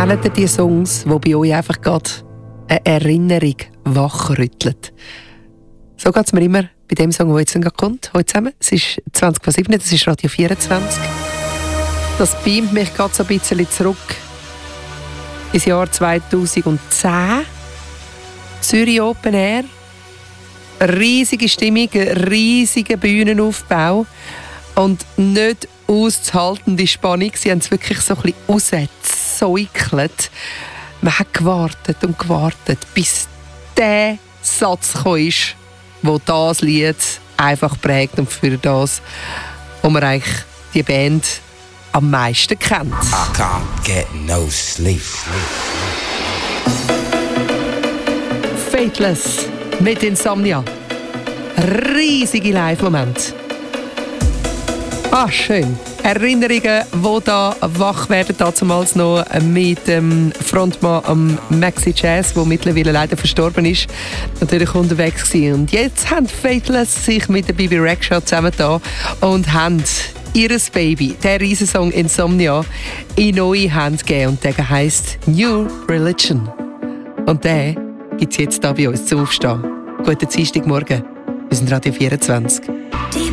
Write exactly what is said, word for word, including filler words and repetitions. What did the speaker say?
Kennt ihr die Songs, die bei euch einfach gerade eine Erinnerung wachrütteln? So geht es mir immer bei dem Song, der jetzt gerade kommt. Heute zusammen. Es ist zwanzig vor sieben, das ist Radio vierundzwanzig. Das beamt mich gerade so ein bisschen zurück ins Jahr zweitausendzehn. Zürich Open Air. Riesige Stimmung, riesiger Bühnenaufbau und nicht auszuhaltende Spannung. Sie haben es wirklich so ein bisschen rausgesäukelt. Man hat gewartet und gewartet, bis der Satz gekommen ist, wo das Lied einfach prägt und für das, wo man eigentlich die Band am meisten kennt. I can't get no sleep. Faithless mit Insomnia. Riesige Live-Momente. Ah, schön. Erinnerungen, die da wach werden, damals noch mit dem Frontmann am Maxi Jazz, der mittlerweile leider verstorben ist, natürlich unterwegs gewesen. Und jetzt haben Faithless sich mit der Bibi Rexha zusammengetan und haben ihres Baby, der Riesensong Insomnia, in neue Hände gegeben. Und der heisst New Religion. Und der gibt es jetzt hier bei uns zum Aufstehen. Guten Dienstagmorgen. Wir sind Radio vierundzwanzig.